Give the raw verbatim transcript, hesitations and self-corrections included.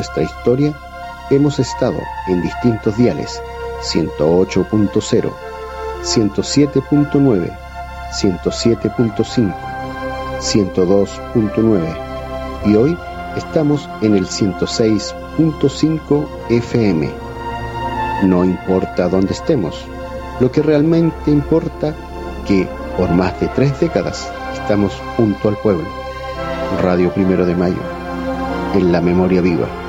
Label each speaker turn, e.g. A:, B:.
A: nuestra historia, hemos estado en distintos diales: ciento ocho punto cero, ciento siete punto nueve, ciento siete punto cinco, ciento dos punto nueve y hoy estamos en el ciento seis punto cinco F M. No importa dónde estemos, lo que realmente importa que por más de tres décadas estamos junto al pueblo. Radio Primero de Mayo, en la memoria viva.